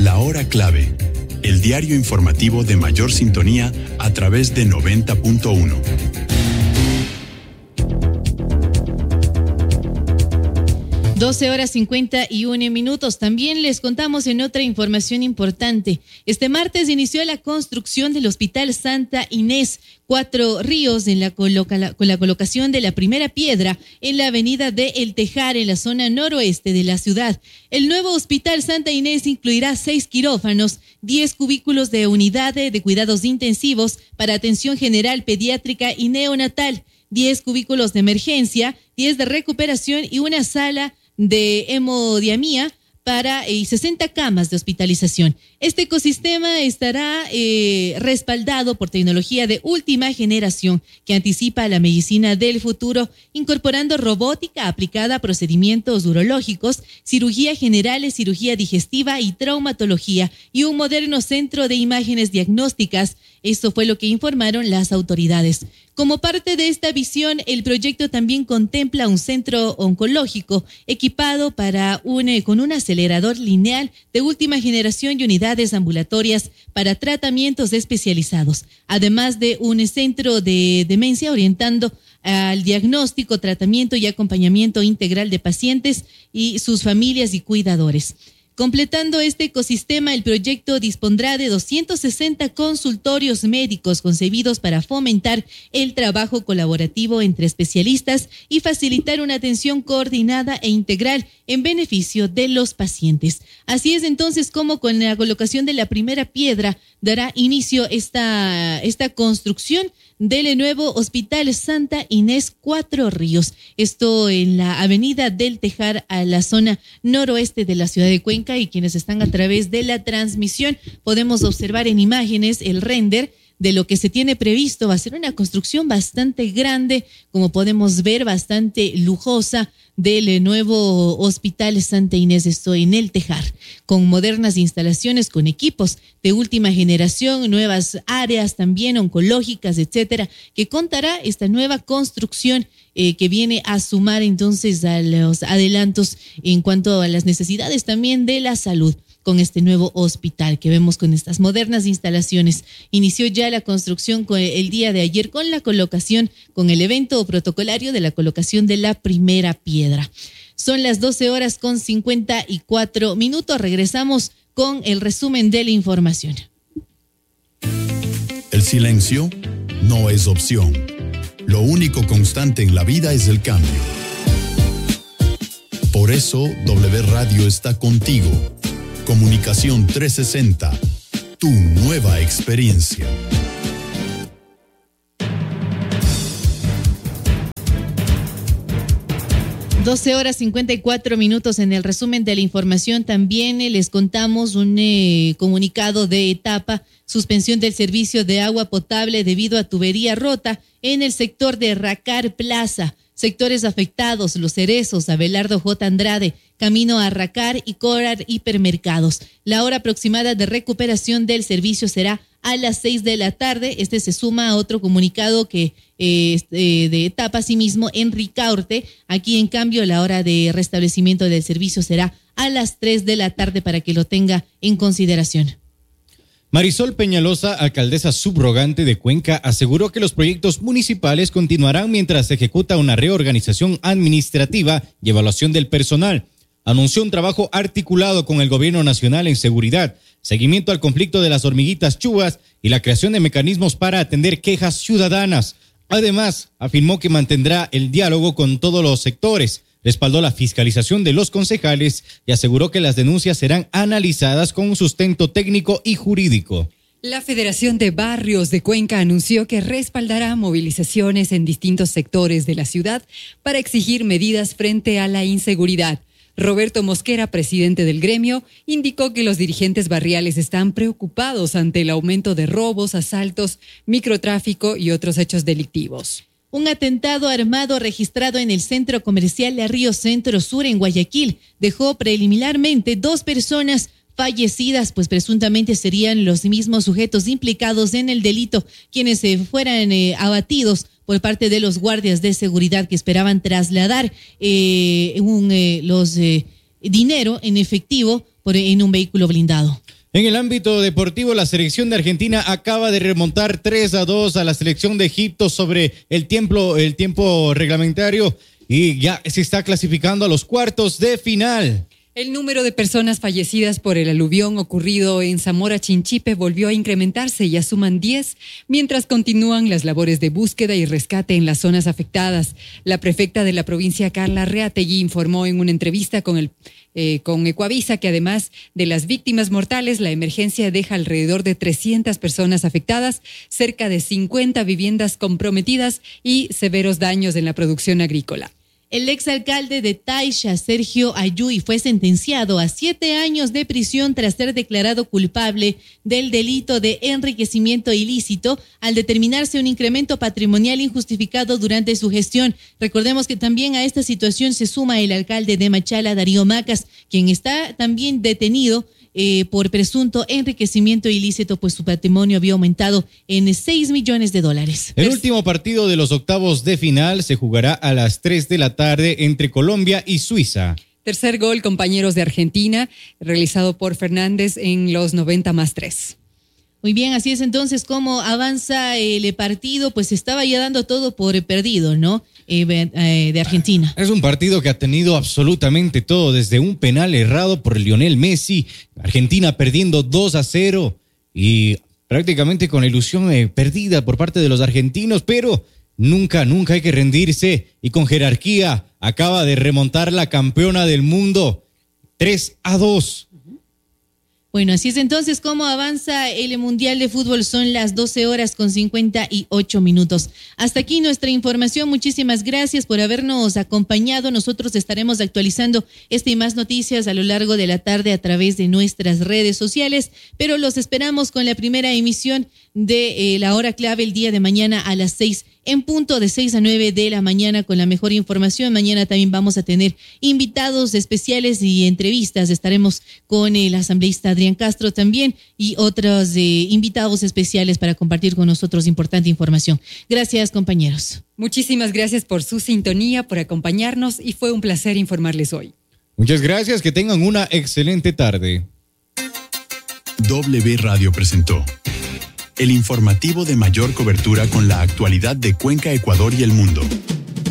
La Hora Clave, el diario informativo de mayor sintonía a través de 90.1. 12:51. También les contamos en otra información importante. Este martes inició la construcción del Hospital Santa Inés Cuatro Ríos con la colocación de la primera piedra en la avenida de El Tejar, en la zona noroeste de la ciudad. El nuevo Hospital Santa Inés incluirá 6 quirófanos, 10 cubículos de unidad de cuidados intensivos para atención general, pediátrica y neonatal, 10 cubículos de emergencia, 10 de recuperación y una sala de hemodiamia y 60 camas de hospitalización. Este ecosistema estará respaldado por tecnología de última generación que anticipa la medicina del futuro, incorporando robótica aplicada a procedimientos urológicos, cirugía general, cirugía digestiva y traumatología, y un moderno centro de imágenes diagnósticas. Esto fue lo que informaron las autoridades. Como parte de esta visión, el proyecto también contempla un centro oncológico equipado con un acelerador lineal de última generación y unidades ambulatorias para tratamientos especializados, además de un centro de demencia orientando al diagnóstico, tratamiento y acompañamiento integral de pacientes y sus familias y cuidadores. Completando este ecosistema, el proyecto dispondrá de 260 consultorios médicos concebidos para fomentar el trabajo colaborativo entre especialistas y facilitar una atención coordinada e integral en beneficio de los pacientes. Así es entonces como con la colocación de la primera piedra dará inicio esta construcción del nuevo Hospital Santa Inés Cuatro Ríos. Esto en la avenida del Tejar, a la zona noroeste de la ciudad de Cuenca, y quienes están a través de la transmisión podemos observar en imágenes el render de lo que se tiene previsto. Va a ser una construcción bastante grande, como podemos ver, bastante lujosa, del nuevo Hospital Santa Inés, esto en El Tejar, con modernas instalaciones, con equipos de última generación, nuevas áreas también oncológicas, etcétera, que contará esta nueva construcción que viene a sumar entonces a los adelantos en cuanto a las necesidades también de la salud. Con este nuevo hospital que vemos con estas modernas instalaciones. Inició ya la construcción el día de ayer con la colocación, con el evento protocolario de la colocación de la primera piedra. Son las 12:54. Regresamos con el resumen de la información. El silencio no es opción. Lo único constante en la vida es el cambio. Por eso, W Radio está contigo. Comunicación 360, tu nueva experiencia. 12:54. En el resumen de la información también les contamos un comunicado de etapa: suspensión del servicio de agua potable debido a tubería rota en el sector de Racar Plaza. Sectores afectados: Los Cerezos, Abelardo J. Andrade, Camino a Racar y Corar Hipermercados. La hora aproximada de recuperación del servicio será a las 6 de la tarde. Este se suma a otro comunicado que de etapa, asimismo, en Ricaurte. Aquí, en cambio, la hora de restablecimiento del servicio será a las 3 de la tarde, para que lo tenga en consideración. Marisol Peñalosa, alcaldesa subrogante de Cuenca, aseguró que los proyectos municipales continuarán mientras se ejecuta una reorganización administrativa y evaluación del personal. Anunció un trabajo articulado con el gobierno nacional en seguridad, seguimiento al conflicto de las hormiguitas chuvas y la creación de mecanismos para atender quejas ciudadanas. Además, afirmó que mantendrá el diálogo con todos los sectores. Respaldó la fiscalización de los concejales y aseguró que las denuncias serán analizadas con un sustento técnico y jurídico. La Federación de Barrios de Cuenca anunció que respaldará movilizaciones en distintos sectores de la ciudad para exigir medidas frente a la inseguridad. Roberto Mosquera, presidente del gremio, indicó que los dirigentes barriales están preocupados ante el aumento de robos, asaltos, microtráfico y otros hechos delictivos. Un atentado armado registrado en el centro comercial La Río Centro Sur en Guayaquil dejó preliminarmente 2 personas fallecidas, pues presuntamente serían los mismos sujetos implicados en el delito quienes fueran abatidos por parte de los guardias de seguridad que esperaban trasladar dinero en efectivo en un vehículo blindado. En el ámbito deportivo, la selección de Argentina acaba de remontar 3-2 a la selección de Egipto sobre el tiempo reglamentario y ya se está clasificando a los cuartos de final. El número de personas fallecidas por el aluvión ocurrido en Zamora Chinchipe volvió a incrementarse y ya suman 10, mientras continúan las labores de búsqueda y rescate en las zonas afectadas. La prefecta de la provincia, Carla Reategui, informó en una entrevista con Ecuavisa que además de las víctimas mortales, la emergencia deja alrededor de 300 personas afectadas, cerca de 50 viviendas comprometidas y severos daños en la producción agrícola. El exalcalde de Taisha, Sergio Ayuy, fue sentenciado a 7 años de prisión tras ser declarado culpable del delito de enriquecimiento ilícito al determinarse un incremento patrimonial injustificado durante su gestión. Recordemos que también a esta situación se suma el alcalde de Machala, Darío Macas, quien está también detenido por presunto enriquecimiento ilícito, pues su patrimonio había aumentado en $6 millones. El último partido de los octavos de final se jugará a las 3 de la tarde entre Colombia y Suiza. Tercer gol, compañeros de Argentina, realizado por Fernández en los 90+3. Muy bien, así es entonces como avanza el partido, pues estaba ya dando todo por perdido, ¿no? De Argentina. Es un partido que ha tenido absolutamente todo, desde un penal errado por Lionel Messi, Argentina perdiendo 2-0 y prácticamente con la ilusión perdida por parte de los argentinos, pero nunca hay que rendirse y con jerarquía acaba de remontar la campeona del mundo 3-2. Bueno, así es entonces como avanza el Mundial de Fútbol. Son las 12:58. Hasta aquí nuestra información. Muchísimas gracias por habernos acompañado. Nosotros estaremos actualizando esta y más noticias a lo largo de la tarde a través de nuestras redes sociales, pero los esperamos con la primera emisión de la hora clave el día de mañana a las 6 en punto, de 6 a 9 de la mañana, con la mejor información. Mañana también vamos a tener invitados especiales y entrevistas. Estaremos con el asambleísta Adrián Castro también y otros invitados especiales para compartir con nosotros importante información. Gracias, compañeros. Muchísimas gracias por su sintonía, por acompañarnos y fue un placer informarles hoy. Muchas gracias, que tengan una excelente tarde. W Radio presentó el informativo de mayor cobertura con la actualidad de Cuenca, Ecuador y el mundo.